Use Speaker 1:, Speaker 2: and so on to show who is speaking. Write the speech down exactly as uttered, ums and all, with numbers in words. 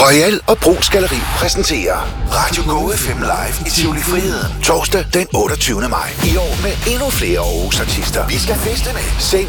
Speaker 1: Royal og Brugs Galleri præsenterer Radio Go F M Live i Tivoli Friheden. Torsdag den otteogtyvende maj. I år med endnu flere Aarhus artister. Vi skal feste med Saint